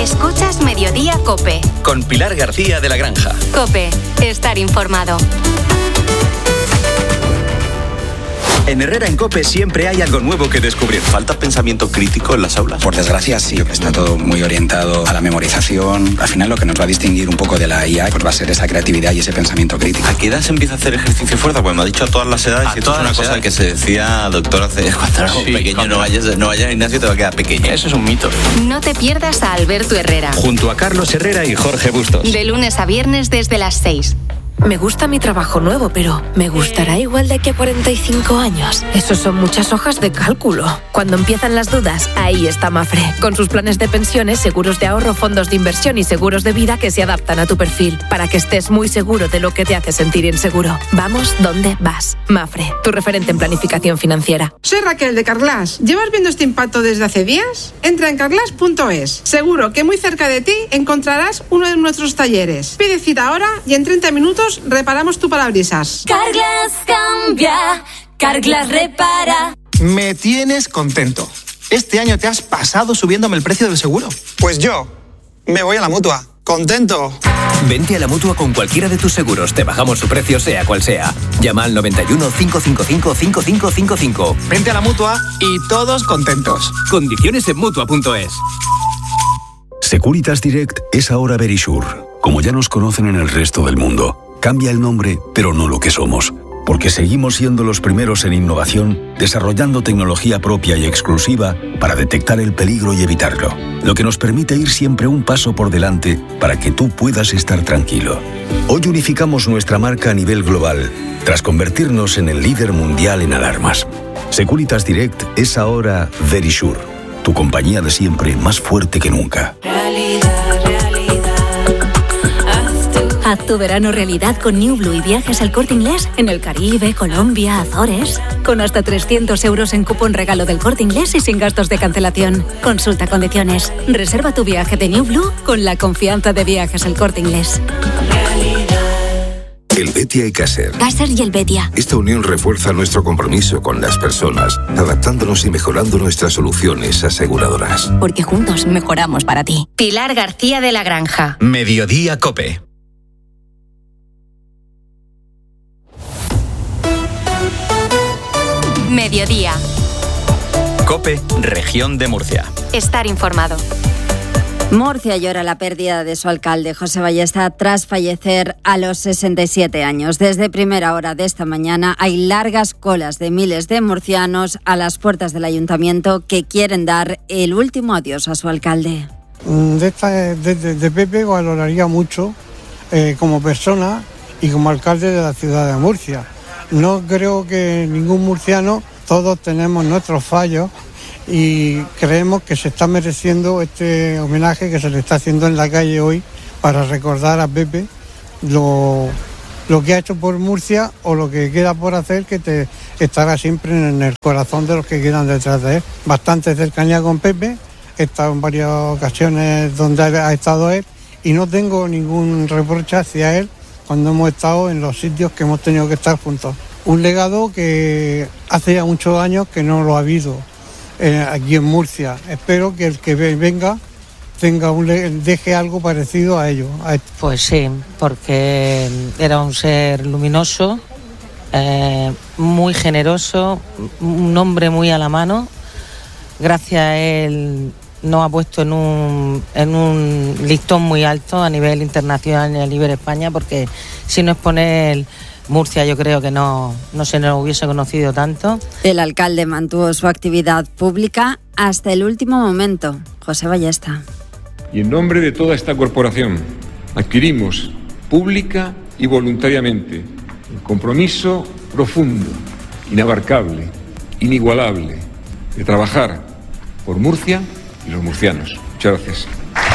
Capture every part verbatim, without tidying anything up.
Escuchas Mediodía COPE. Con Pilar García de la Granja. COPE. Estar informado. En Herrera en COPE siempre hay algo nuevo que descubrir. ¿Falta pensamiento crítico en las aulas? Por desgracia sí, está todo muy orientado a la memorización. Al final lo que nos va a distinguir un poco de la I A pues va a ser esa creatividad y ese pensamiento crítico. ¿A qué edad se empieza a hacer ejercicio fuerza? Pues me ha dicho a todas las edades. A y esto es una cosa edades. que se decía, doctor, hace cuando era Sí, pequeño, cuando- no vayas, no vayas al gimnasio, te va a quedar pequeño. Eso es un mito. No te pierdas a Alberto Herrera. Junto a Carlos Herrera y Jorge Bustos. De lunes a viernes desde las seis. Me gusta mi trabajo nuevo, pero ¿me gustará igual de aquí a cuarenta y cinco años? Esos son muchas hojas de cálculo. Cuando empiezan las dudas, ahí está Mafre. Con sus planes de pensiones, seguros de ahorro, fondos de inversión y seguros de vida que se adaptan a tu perfil, para que estés muy seguro de lo que te hace sentir inseguro. Vamos donde vas. Mafre, tu referente en planificación financiera. Soy Raquel de Carglass. ¿Llevas viendo este impacto desde hace días? Entra en carglass punto es. Seguro que muy cerca de ti encontrarás uno de nuestros talleres. Pide cita ahora y en treinta minutos reparamos tu parabrisas. Carglass cambia, Carglass repara. Me tienes contento. Este año te has pasado subiéndome el precio del seguro. Pues yo me voy a la Mutua. Contento. Vente a la Mutua con cualquiera de tus seguros. Te bajamos su precio sea cual sea. Llama al noventa y uno, cinco cinco cinco, cinco cinco cinco cinco. Vente a la Mutua y todos contentos. Condiciones en Mutua punto es. Securitas Direct es ahora Verisure. Como ya nos conocen en el resto del mundo. Cambia el nombre, pero no lo que somos. Porque seguimos siendo los primeros en innovación, desarrollando tecnología propia y exclusiva para detectar el peligro y evitarlo. Lo que nos permite ir siempre un paso por delante para que tú puedas estar tranquilo. Hoy unificamos nuestra marca a nivel global, tras convertirnos en el líder mundial en alarmas. Securitas Direct es ahora Verisure, tu compañía de siempre más fuerte que nunca. Haz tu verano realidad con New Blue y viajes al Corte Inglés en el Caribe, Colombia, Azores. Con hasta trescientos euros en cupón regalo del Corte Inglés y sin gastos de cancelación. Consulta condiciones. Reserva tu viaje de New Blue con la confianza de viajes al Corte Inglés. El Betia y Caser. Caser y el Betia. Esta unión refuerza nuestro compromiso con las personas, adaptándonos y mejorando nuestras soluciones aseguradoras. Porque juntos mejoramos para ti. Pilar García de la Granja. Mediodía COPE. Mediodía. COPE, Región de Murcia. Estar informado. Murcia llora la pérdida de su alcalde, José Ballesta, tras fallecer a los sesenta y siete años. Desde primera hora de esta mañana hay largas colas de miles de murcianos a las puertas del ayuntamiento que quieren dar el último adiós a su alcalde. De, esta, de, de, de Pepe valoraría mucho eh, como persona y como alcalde de la ciudad de Murcia. No creo que ningún murciano, todos tenemos nuestros fallos y creemos que se está mereciendo este homenaje que se le está haciendo en la calle hoy para recordar a Pepe lo, lo que ha hecho por Murcia o lo que queda por hacer, que te estará siempre en el corazón de los que quedan detrás de él. Bastante cercanía con Pepe, he estado en varias ocasiones donde ha estado él y no tengo ningún reproche hacia él cuando hemos estado en los sitios que hemos tenido que estar juntos. Un legado que hace ya muchos años que no lo ha habido eh, aquí en Murcia. Espero que el que venga tenga un, deje algo parecido a ello. A esto. Pues sí, porque era un ser luminoso, eh, muy generoso, un hombre muy a la mano. Gracias a él nos ha puesto en un, en un listón muy alto a nivel internacional y a nivel España, porque si no es poner Murcia, yo creo que no, no se nos hubiese conocido tanto. El alcalde mantuvo su actividad pública hasta el último momento. José Ballesta. Y en nombre de toda esta corporación adquirimos pública y voluntariamente el compromiso profundo, inabarcable, inigualable de trabajar por Murcia y los murcianos. Muchas gracias.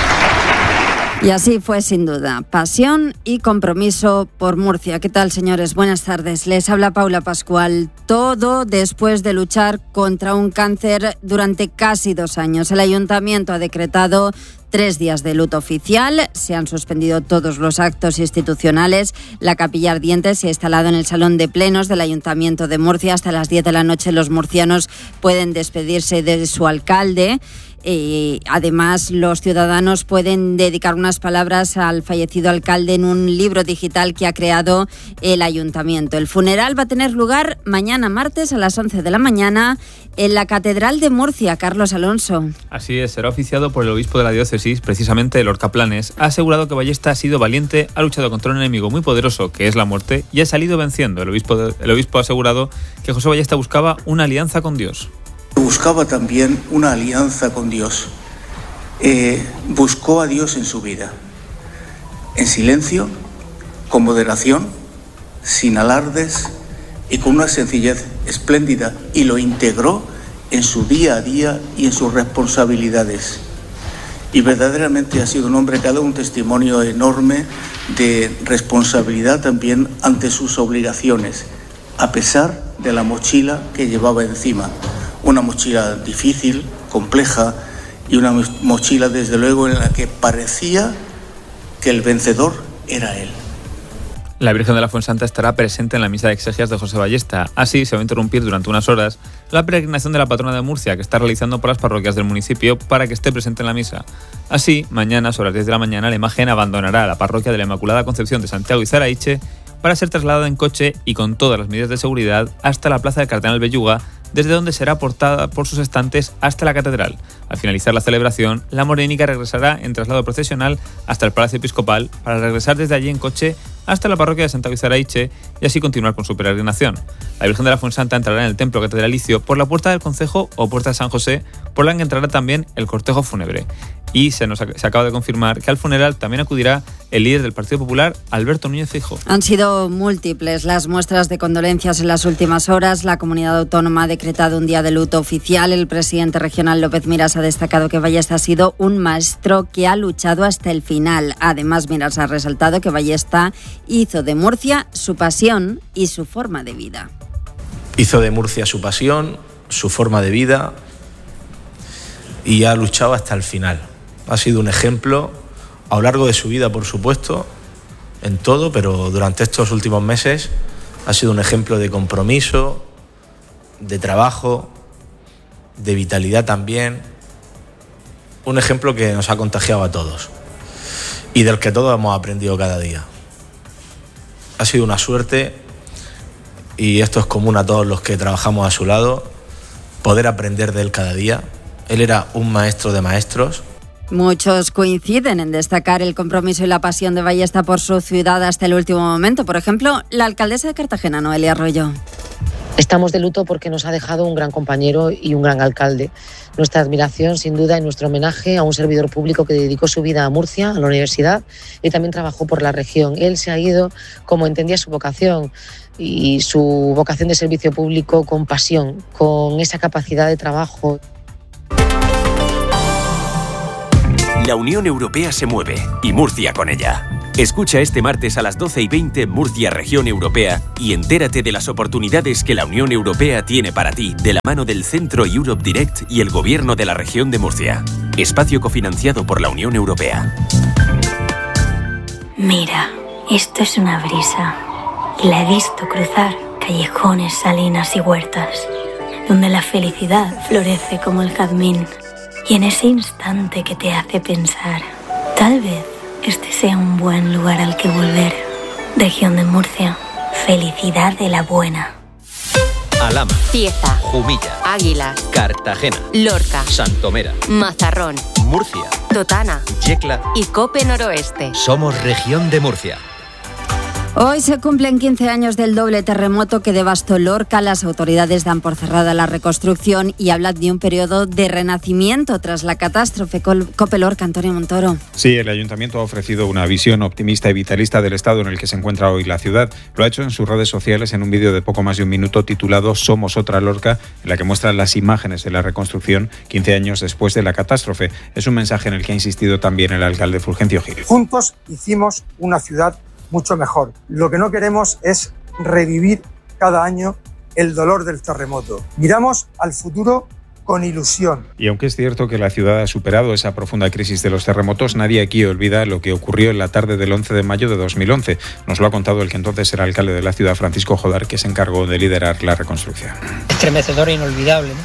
Y así fue sin duda, pasión y compromiso por Murcia. ¿Qué tal, señores? Buenas tardes. Les habla Paula Pascual. Todo después de luchar contra un cáncer durante casi dos años. El ayuntamiento ha decretado tres días de luto oficial. Se han suspendido todos los actos institucionales. La capilla ardiente se ha instalado en el salón de plenos del Ayuntamiento de Murcia. Hasta las diez de la noche los murcianos pueden despedirse de su alcalde. y además los ciudadanos pueden dedicar unas palabras al fallecido alcalde en un libro digital que ha creado el ayuntamiento. El funeral va a tener lugar mañana martes a las once de la mañana en la Catedral de Murcia. Carlos Alonso. Así es, será oficiado por el obispo de la diócesis, precisamente Lorca Planes. Ha asegurado que Ballesta ha sido valiente, ha luchado contra un enemigo muy poderoso, que es la muerte, y ha salido venciendo. El obispo, de, el obispo ha asegurado que José Ballesta buscaba una alianza con Dios. Buscaba también una alianza con Dios. Eh, buscó a Dios en su vida, en silencio, con moderación, sin alardes y con una sencillez espléndida, y lo integró en su día a día y en sus responsabilidades. Y verdaderamente ha sido un hombre que ha dado un testimonio enorme de responsabilidad también ante sus obligaciones, a pesar de la mochila que llevaba encima. Una mochila difícil, compleja, y una mochila desde luego en la que parecía que el vencedor era él. La Virgen de la Fuensanta estará presente en la misa de exegias de José Ballesta. Así se va a interrumpir durante unas horas la peregrinación de la patrona de Murcia, que está realizando por las parroquias del municipio para que esté presente en la misa. Así, mañana, sobre las diez de la mañana, la imagen abandonará la parroquia de la Inmaculada Concepción de Santiago y Zaraiche para ser trasladada en coche y con todas las medidas de seguridad hasta la plaza del Cardenal Belluga, desde donde será portada por sus estantes hasta la catedral. Al finalizar la celebración, la morenica regresará en traslado procesional hasta el Palacio Episcopal para regresar desde allí en coche hasta la parroquia de Santiago y Zaraiche y así continuar con su peregrinación. La Virgen de la Fuensanta entrará en el templo catedralicio por la puerta del Concejo o puerta de San José, por la que entrará también el cortejo fúnebre. Y se nos se acaba de confirmar que al funeral también acudirá el líder del Partido Popular, Alberto Núñez Feijóo. Han sido múltiples las muestras de condolencias en las últimas horas. La comunidad autónoma ha decretado un día de luto oficial. El presidente regional López Miras ha destacado que Ballesta ha sido un maestro que ha luchado hasta el final. Además, Miras ha resaltado que Ballesta hizo de Murcia su pasión y su forma de vida. Hizo de Murcia su pasión, su forma de vida y ha luchado hasta el final. Ha sido un ejemplo a lo largo de su vida, por supuesto, en todo, pero durante estos últimos meses ha sido un ejemplo de compromiso, de trabajo, de vitalidad también. Un ejemplo que nos ha contagiado a todos y del que todos hemos aprendido cada día. Ha sido una suerte, y esto es común a todos los que trabajamos a su lado, poder aprender de él cada día. Él era un maestro de maestros. Muchos coinciden en destacar el compromiso y la pasión de Ballesta por su ciudad hasta el último momento. Por ejemplo, la alcaldesa de Cartagena, Noelia Arroyo. Estamos de luto porque nos ha dejado un gran compañero y un gran alcalde. Nuestra admiración, sin duda, y nuestro homenaje a un servidor público que dedicó su vida a Murcia, a la universidad, y también trabajó por la región. Él se ha ido como entendía su vocación, y su vocación de servicio público con pasión, con esa capacidad de trabajo. La Unión Europea se mueve y Murcia con ella. Escucha este martes a las doce y veinte Murcia Región Europea y entérate de las oportunidades que la Unión Europea tiene para ti de la mano del Centro Europe Direct y el Gobierno de la Región de Murcia. Espacio cofinanciado por la Unión Europea. Mira, esto es una brisa. Y la he visto cruzar callejones, salinas y huertas, donde la felicidad florece como el jazmín. Y en ese instante que te hace pensar, tal vez este sea un buen lugar al que volver. Región de Murcia, felicidad de la buena. Alhama, Cieza, Jumilla, Águilas, Cartagena, Lorca, Santomera, Mazarrón, Murcia, Totana Yecla y Cope Noroeste. Somos Región de Murcia. Hoy se cumplen quince años del doble terremoto que devastó Lorca. Las autoridades dan por cerrada la reconstrucción y hablan de un periodo de renacimiento tras la catástrofe. Cope Lorca, Antonio Montoro. Sí, el ayuntamiento ha ofrecido una visión optimista y vitalista del estado en el que se encuentra hoy la ciudad. Lo ha hecho en sus redes sociales en un vídeo de poco más de un minuto titulado Somos otra Lorca, en la que muestra las imágenes de la reconstrucción quince años después de la catástrofe. Es un mensaje en el que ha insistido también el alcalde Fulgencio Gil. Juntos hicimos una ciudad mucho mejor. Lo que no queremos es revivir cada año el dolor del terremoto. Miramos al futuro con ilusión. Y aunque es cierto que la ciudad ha superado esa profunda crisis de los terremotos, nadie aquí olvida lo que ocurrió en la tarde del once de mayo de dos mil once. Nos lo ha contado el que entonces era alcalde de la ciudad, Francisco Jodar, que se encargó de liderar la reconstrucción. Estremecedor e inolvidable, ¿no?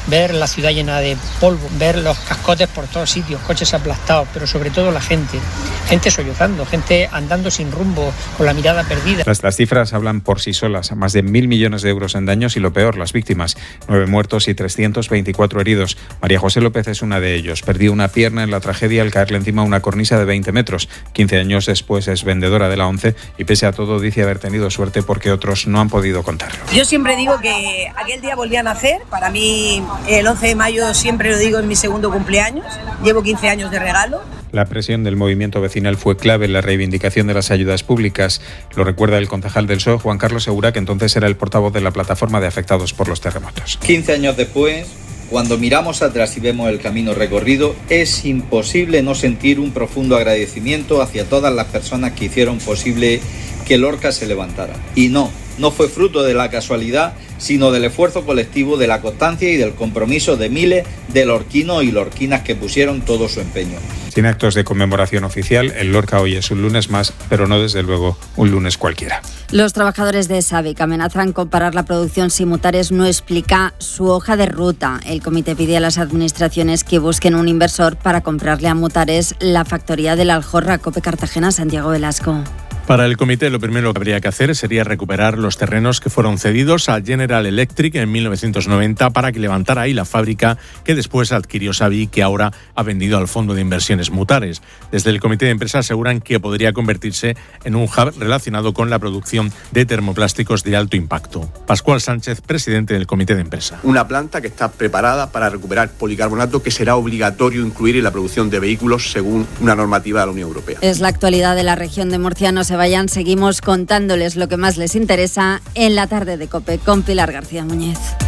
ver la ciudad llena de polvo, ver los cascotes por todos sitios, coches aplastados, pero sobre todo la gente, gente sollozando, gente andando sin rumbo, con la mirada perdida. Las, las cifras hablan por sí solas, más de mil millones de euros en daños y lo peor, las víctimas, nueve muertos y trescientos veinticuatro heridos. María José López es una de ellos. Perdió una pierna en la tragedia al caerle encima una cornisa de veinte metros. quince años después es vendedora de la ONCE y pese a todo dice haber tenido suerte porque otros no han podido contarlo. Yo siempre digo que aquel día volví a nacer. Para mí el once de mayo siempre lo digo, es mi segundo cumpleaños. Llevo quince años de regalo. La presión del movimiento vecinal fue clave en la reivindicación de las ayudas públicas. Lo recuerda el concejal del P S O E, Juan Carlos Segura, que entonces era el portavoz de la plataforma de afectados por los terremotos. quince años después, cuando miramos atrás y vemos el camino recorrido, es imposible no sentir un profundo agradecimiento hacia todas las personas que hicieron posible que Lorca se levantara. Y no, no fue fruto de la casualidad, sino del esfuerzo colectivo, de la constancia y del compromiso de miles de lorquinos y lorquinas que pusieron todo su empeño. Sin actos de conmemoración oficial, el Lorca hoy es un lunes más, pero no desde luego un lunes cualquiera. Los trabajadores de SABIC amenazan con parar la producción si Mutares no explica su hoja de ruta. El comité pide a las administraciones que busquen un inversor para comprarle a Mutares la factoría del Aljorra. COPE Cartagena, Santiago Velasco. Para el comité, lo primero que habría que hacer sería recuperar los terrenos que fueron cedidos a General Electric en mil novecientos noventa para que levantara ahí la fábrica que después adquirió SABIC y que ahora ha vendido al Fondo de Inversiones Mutares. Desde el comité de empresa aseguran que podría convertirse en un hub relacionado con la producción de termoplásticos de alto impacto. Pascual Sánchez, presidente del comité de empresa. Una planta que está preparada para recuperar policarbonato que será obligatorio incluir en la producción de vehículos según una normativa de la Unión Europea. Es la actualidad de la región de Murcia. No se vayan, seguimos contándoles lo que más les interesa en la tarde de COPE con Pilar García Muñiz.